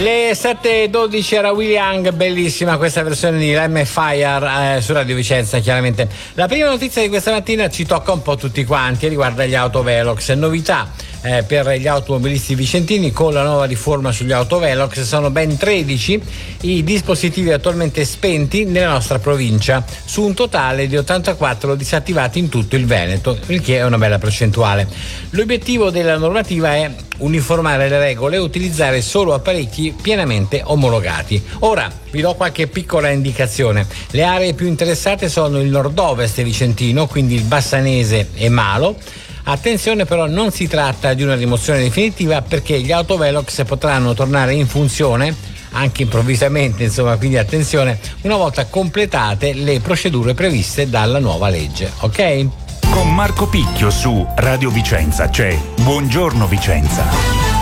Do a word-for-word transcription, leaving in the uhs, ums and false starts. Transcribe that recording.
Le sette e dodici era Will Young, bellissima questa versione di Lemme Fire eh, su Radio Vicenza, chiaramente. La prima notizia di questa mattina ci tocca un po' tutti quanti, riguarda gli autovelox. Novità eh, per gli automobilisti vicentini con la nuova riforma sugli autovelox. Sono ben tredici i dispositivi attualmente spenti nella nostra provincia, su un totale di ottantaquattro disattivati in tutto il Veneto, il che è una bella percentuale. L'obiettivo della normativa è uniformare le regole e utilizzare solo apparecchi pienamente omologati. Ora vi do qualche piccola indicazione. Le aree più interessate sono il nord-ovest vicentino, quindi il Bassanese e Malo. Attenzione però, non si tratta di una rimozione definitiva, perché gli autovelox potranno tornare in funzione anche improvvisamente, insomma, quindi attenzione, una volta completate le procedure previste dalla nuova legge, ok? Con Marco Picchio su Radio Vicenza c'è Buongiorno Vicenza.